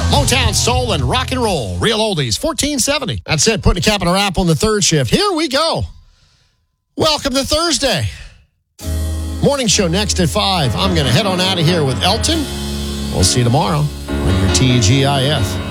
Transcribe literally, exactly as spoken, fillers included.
Motown, soul, and rock and roll. Real oldies, fourteen seventy. That's it, putting a cap on a wrap on the third shift. Here we go. Welcome to Thursday. Morning show next at five. I'm going to head on out of here with Elton. We'll see you tomorrow on your T G I F.